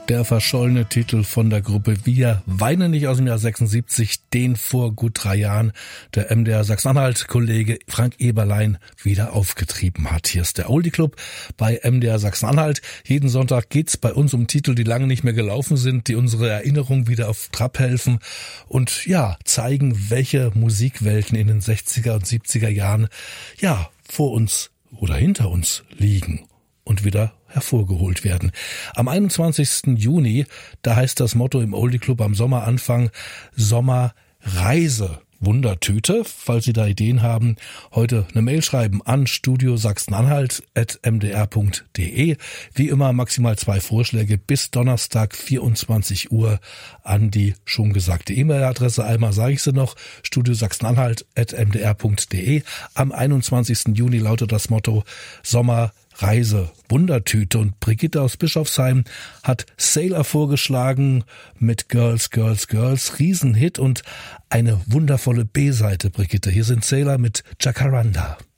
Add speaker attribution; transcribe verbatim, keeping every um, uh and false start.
Speaker 1: Der verschollene Titel von der Gruppe Wir weinen nicht aus dem Jahr sechsundsiebzig, den vor gut drei Jahren der M D R Sachsen-Anhalt-Kollege Frank Eberlein wieder aufgetrieben hat. Hier ist der Oldie Club bei M D R Sachsen-Anhalt. Jeden Sonntag geht's bei uns um Titel, die lange nicht mehr gelaufen sind, die unsere Erinnerung wieder auf Trab helfen und ja, zeigen, welche Musikwelten in den sechziger und siebziger Jahren ja vor uns oder hinter uns liegen und wieder hervorgeholt werden. Am einundzwanzigsten Juni, da heißt das Motto im Oldie Club am Sommeranfang Sommerreise. Wundertüte, falls Sie da Ideen haben, heute eine Mail schreiben an studio sachsen-anhalt at m d r punkt d e. Wie immer maximal zwei Vorschläge bis Donnerstag vierundzwanzig Uhr an die schon gesagte E-Mail-Adresse. Einmal sage ich sie noch, studio sachsen-anhalt at m d r punkt d e. Am einundzwanzigsten Juni lautet das Motto Sommerreise. Reise, Wundertüte, und Brigitte aus Bischofsheim hat Sailor vorgeschlagen mit Girls, Girls, Girls, Riesenhit und eine wundervolle B-Seite, Brigitte. Hier sind Sailor mit Jacaranda.